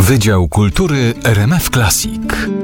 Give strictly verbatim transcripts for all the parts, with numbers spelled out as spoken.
Wydział Kultury R M F Classic.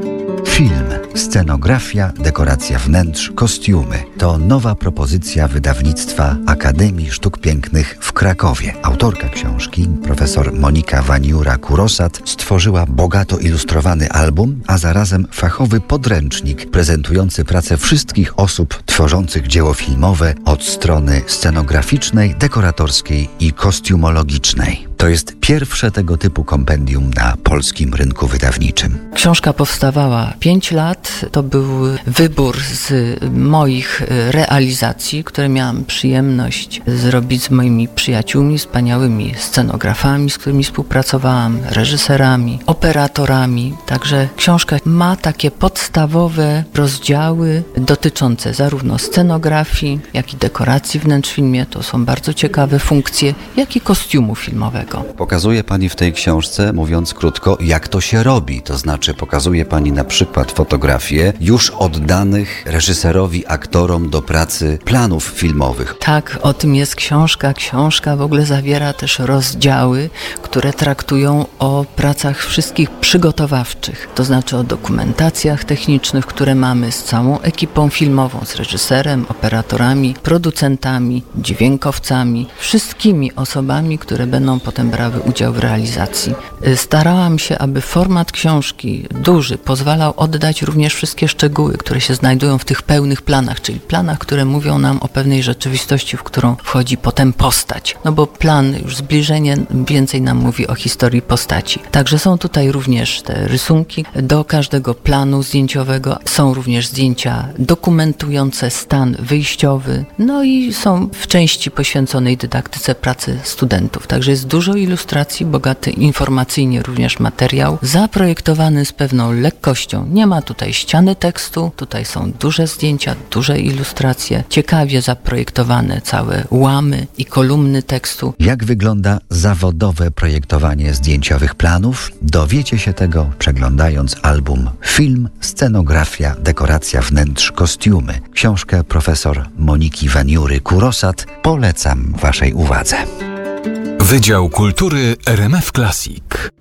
Film, scenografia, dekoracja wnętrz, kostiumy. To nowa propozycja wydawnictwa Akademii Sztuk Pięknych w Krakowie. Autorka książki, profesor Monika Waniura-Kurosat, stworzyła bogato ilustrowany album, a zarazem fachowy podręcznik prezentujący pracę wszystkich osób tworzących dzieło filmowe od strony scenograficznej, dekoratorskiej i kostiumologicznej. To jest pierwsze tego typu kompendium na polskim rynku wydawniczym. Książka powstawała pięć lat. To był wybór z moich realizacji, które miałam przyjemność zrobić z moimi przyjaciółmi, wspaniałymi scenografami, z którymi współpracowałam, reżyserami, operatorami. Także książka ma takie podstawowe rozdziały dotyczące zarówno scenografii, jak i dekoracji wnętrz w filmie. To są bardzo ciekawe funkcje, jak i kostiumu filmowego. Pokazuje Pani w tej książce, mówiąc krótko, jak to się robi. To znaczy pokazuje Pani na przykład fotografie już oddanych reżyserowi, aktorom do pracy planów filmowych. Tak, o tym jest książka. Książka w ogóle zawiera też rozdziały, które traktują o pracach wszystkich przygotowawczych. To znaczy o dokumentacjach technicznych, które mamy z całą ekipą filmową, z reżyserem, operatorami, producentami, dźwiękowcami, wszystkimi osobami, które będą potem brały udział w realizacji. Starałam się, aby format książki duży pozwalał oddać również wszystkie szczegóły, które się znajdują w tych pełnych planach, czyli planach, które mówią nam o pewnej rzeczywistości, w którą wchodzi potem postać. No bo plan, już zbliżenie więcej nam mówi o historii postaci. Także są tutaj również te rysunki. Do każdego planu zdjęciowego są również zdjęcia dokumentujące stan wyjściowy, no i są w części poświęconej dydaktyce pracy studentów. Także jest dużo ilustracji, bogaty informacyjnie również materiał, zaprojektowany z pewną lekkością. Nie ma tutaj ściany tekstu, tutaj są duże zdjęcia, duże ilustracje, ciekawie zaprojektowane całe łamy i kolumny tekstu. Jak wygląda zawodowe projektowanie zdjęciowych planów? Dowiecie się tego, przeglądając album Film, scenografia, dekoracja wnętrz, kostiumy. Książkę profesor Moniki Waniury-Kurosat polecam Waszej uwadze. Wydział Kultury R M F Classic.